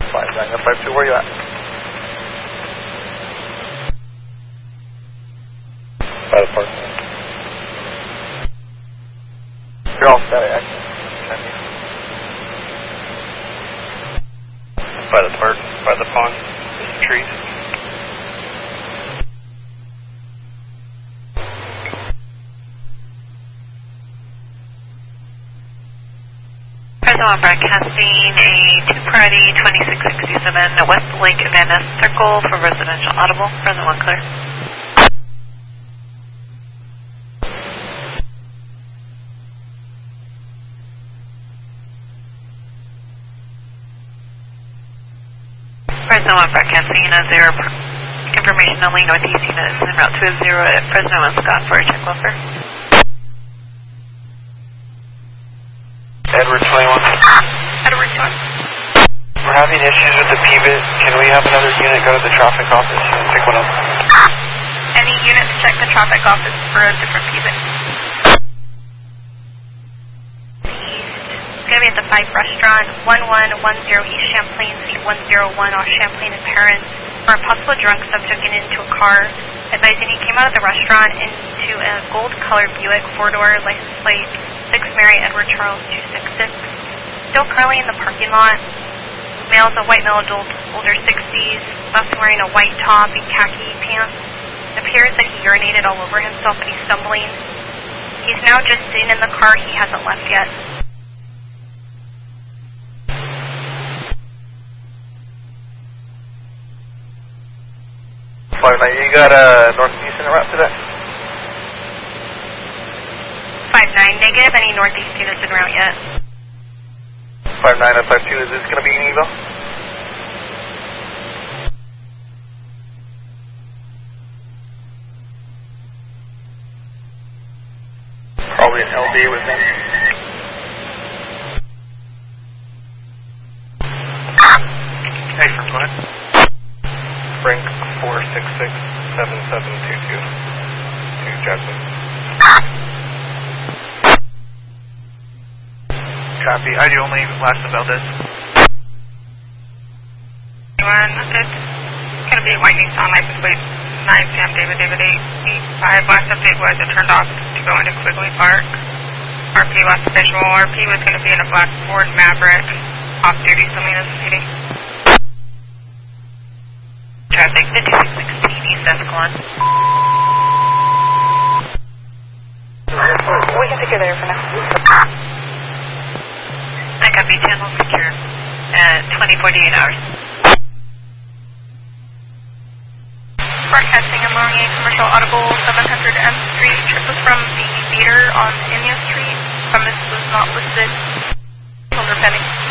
5952, where are you at? By the park. You're all set, actually. By the park, by the pond, there's some trees. Present broadcasting a 2 Priority 2667 West Lake Van Ness Circle for residential audible. Present 1 clear. Present 1 broadcasting a 0 information only northeast units en route to a 0 at Fresno and Scott for a check welfare. Edward 21. Edward 21. We're having issues with the PBIT. Can we have another unit go to the traffic office and pick one up? Any units check the traffic office for a different PBIT. It's going to be at the 5 Restaurant, 1110 East Champlain, Suite 101 off Champlain and Parents, for a possible drunk subject getting into a car. Advising he came out of the restaurant into a gold-colored Buick 4-door, license plate 6 Mary Edward Charles 266. Still currently in the parking lot. Male's a white male adult, older 60s, also wearing a white top and khaki pants. It appears that he urinated all over himself and he's stumbling. He's now just sitting in the car. He hasn't left yet. You got northeast in route to that? 59 negative. Any northeast units en route yet? 5952, is this going to be an eval? Probably an LD with him. Hey, from what? Frank 4667722 to Jackson. Copy. I do only last about this. It's going to be a white Nissan license plate 9 Sam David 885. Last update was it turned off to go into Quigley Park. RP last official. RP was going to be in a black Ford Maverick off duty Salinas City. Traffic 5616 East Escalon. We can take you there for now. I got channel secure at 2048 hours. Broadcasting and loading a commercial audible 700 M Street. Trip was from the theater on India Street. Premise was not listed. Shoulder pending.